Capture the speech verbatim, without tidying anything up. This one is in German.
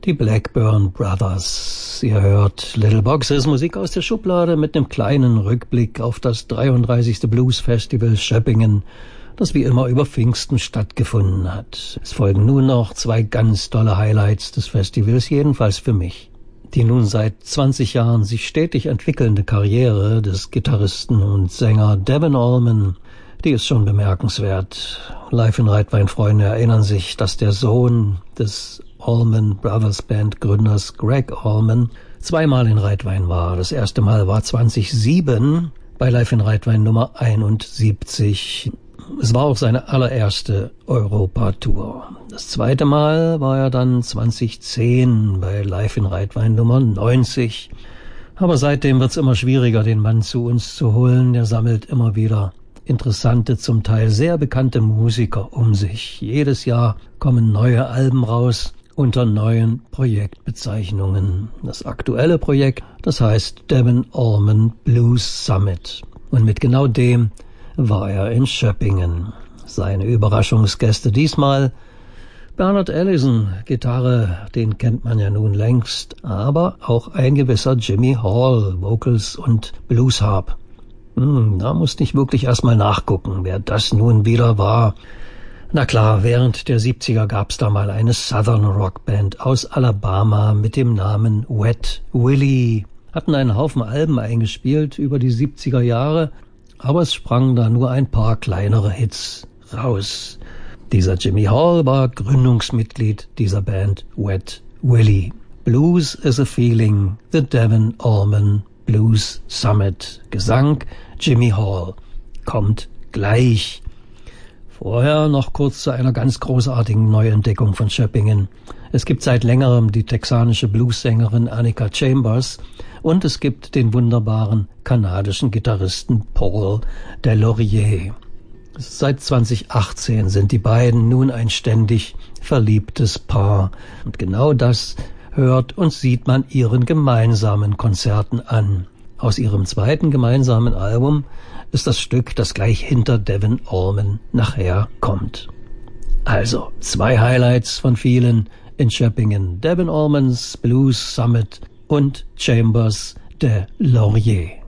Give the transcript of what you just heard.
Die Blackburn Brothers. Ihr hört Little Boxes, Musik aus der Schublade mit einem kleinen Rückblick auf das dreiunddreißigste Blues Festival Schöppingen, das wie immer über Pfingsten stattgefunden hat. Es folgen nun noch zwei ganz tolle Highlights des Festivals, jedenfalls für mich. Die nun seit zwanzig Jahren sich stetig entwickelnde Karriere des Gitarristen und Sänger Devon Allman, die ist schon bemerkenswert. Live in Reitwein-Freunde erinnern sich, dass der Sohn des Allman Brothers Band Gründers Greg Allman zweimal in Reitwein war. Das erste Mal war zweitausendsieben bei Live in Reitwein Nummer einundsiebzig. Es war auch seine allererste Europa-Tour. Das zweite Mal war er dann zweitausendzehn bei Live in Reitwein Nummer neunzig. Aber seitdem wird's immer schwieriger, den Mann zu uns zu holen. Er sammelt immer wieder interessante, zum Teil sehr bekannte Musiker um sich. Jedes Jahr kommen neue Alben raus unter neuen Projektbezeichnungen. Das aktuelle Projekt, das heißt Devon Allman Blues Summit. Und mit genau dem war er in Schöppingen. Seine Überraschungsgäste diesmal Bernard Allison, Gitarre, den kennt man ja nun längst, aber auch ein gewisser Jimmy Hall, Vocals und Blues Harp. Hm, da musste ich wirklich erstmal nachgucken, wer das nun wieder war. Na klar, während der siebziger gab's da mal eine Southern Rock Band aus Alabama mit dem Namen Wet Willie. Hatten einen Haufen Alben eingespielt über die siebziger Jahre, aber es sprangen da nur ein paar kleinere Hits raus. Dieser Jimmy Hall war Gründungsmitglied dieser Band Wet Willie. Blues is a Feeling, the Devon Allman Blues Summit. Gesang Jimmy Hall. Kommt gleich. Vorher noch kurz zu einer ganz großartigen Neuentdeckung von Schöppingen. Es gibt seit längerem die texanische Bluessängerin Annika Chambers und es gibt den wunderbaren kanadischen Gitarristen Paul Delorier. Seit zweitausendachtzehn sind die beiden nun ein ständig verliebtes Paar. Und genau das hört und sieht man ihren gemeinsamen Konzerten an. Aus ihrem zweiten gemeinsamen Album ist das Stück, das gleich hinter Devon Allman nachher kommt. Also, zwei Highlights von vielen in Schöppingen. Devon Allmans Blues Summit und Chambers de Laurier.